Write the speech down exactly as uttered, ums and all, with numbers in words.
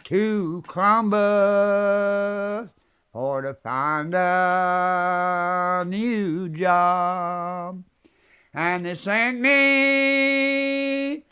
to Columbus for to find a new job. And they sent me